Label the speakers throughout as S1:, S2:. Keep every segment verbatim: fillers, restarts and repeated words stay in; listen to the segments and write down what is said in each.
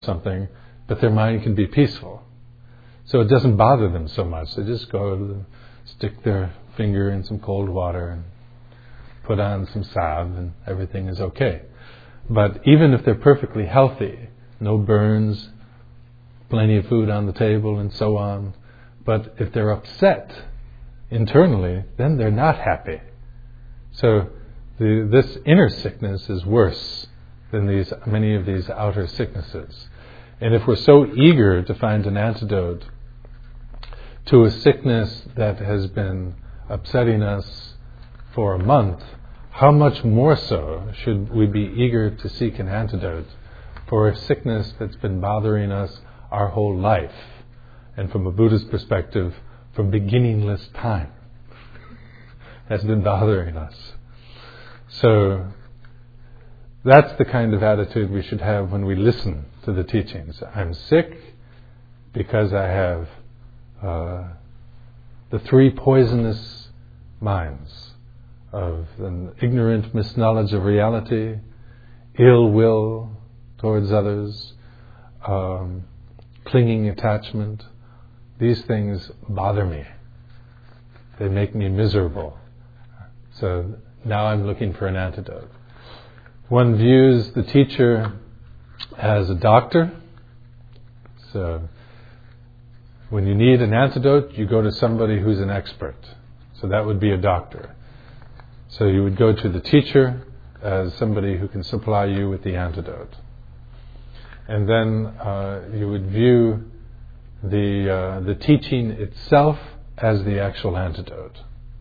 S1: something, but their mind can be peaceful. So it doesn't bother them so much. They just go to the, stick their finger in some cold water and put on some salve and everything is okay. But even if they're perfectly healthy, no burns, plenty of food on the table and so on, but if they're upset internally, then they're not happy. So the, this inner sickness is worse than these many of these outer sicknesses. And if we're so eager to find an antidote to a sickness that has been upsetting us for a month, how much more so should we be eager to seek an antidote for a sickness that's been bothering us our whole life, and from a Buddhist perspective, from beginningless time, has been bothering us. So that's the kind of attitude we should have when we listen to the teachings. I'm sick because I have uh, the three poisonous minds of an ignorant misknowledge of reality, ill will towards others, um, clinging attachment. These things bother me. They make me miserable. So now I'm looking for an antidote. One views the teacher as a doctor. So when you need an antidote, you go to somebody who's an expert. So that would be a doctor. So you would go to the teacher as somebody who can supply you with the antidote. And then uh, you would view the uh, the teaching itself as the actual antidote.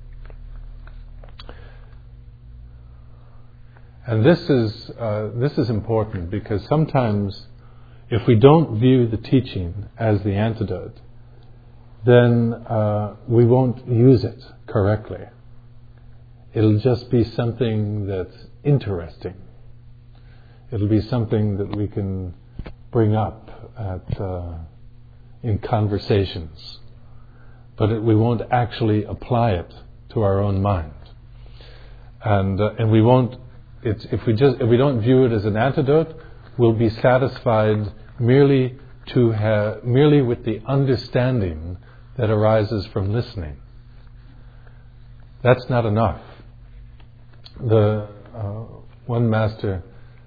S1: And this is uh, this is important because sometimes if we don't view the teaching as the antidote, then uh, we won't use it correctly. It'll just be something that's interesting. It'll be something that we can bring up at uh, in conversations, but it, we won't actually apply it to our own mind, and uh, and we won't. It's, if we just if we don't view it as an antidote, we'll be satisfied merely to have merely with the understanding that arises from listening. That's not enough. The uh, one master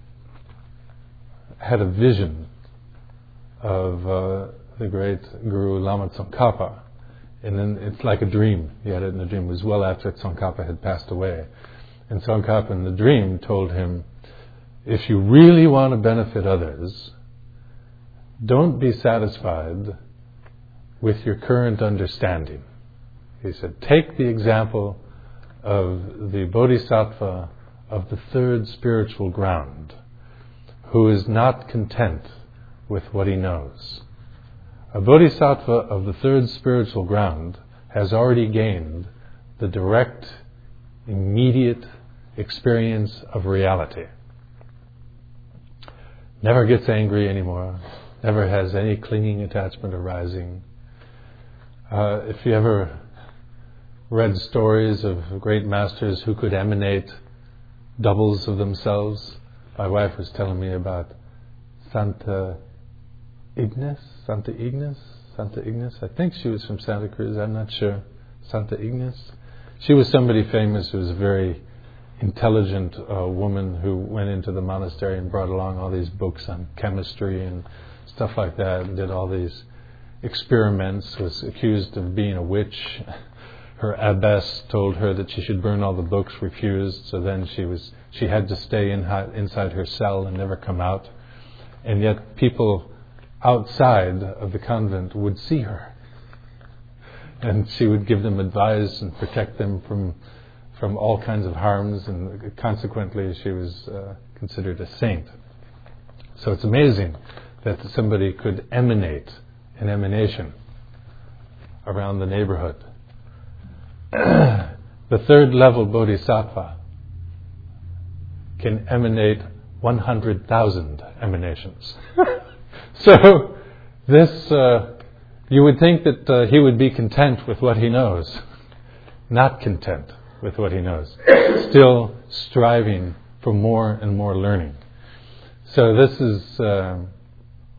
S1: had a vision of uh, the great Guru Lama Tsongkhapa, and then it's like a dream. He had it in a dream. It was well after Tsongkhapa had passed away. And Tsongkhapa in the dream told him, if you really want to benefit others, don't be satisfied with your current understanding. He said, take the example of the Bodhisattva of the third spiritual ground, who is not content with what he knows. A Bodhisattva of the third spiritual ground has already gained the direct, immediate experience of reality. Never gets angry anymore, never has any clinging attachment arising. Uh, if you ever read stories of great masters who could emanate doubles of themselves, my wife was telling me about Santa Ignace, Santa Ignace, Santa Ignace. I think she was from Santa Cruz, I'm not sure. Santa Ignace. She was somebody famous who was a very intelligent uh, woman who went into the monastery and brought along all these books on chemistry and stuff like that, and did all these experiments, was accused of being a witch. Her abbess told her that she should burn all the books, refused, so then she was she had to stay in, inside her cell and never come out. And yet people outside of the convent would see her, and she would give them advice and protect them from from all kinds of harms, and consequently she was uh, considered a saint. So it's amazing that somebody could emanate an emanation around the neighborhood. The third level Bodhisattva can emanate one hundred thousand emanations. So this, uh, you would think that uh, he would be content with what he knows. Not content with what he knows. Still striving for more and more learning. So this is uh,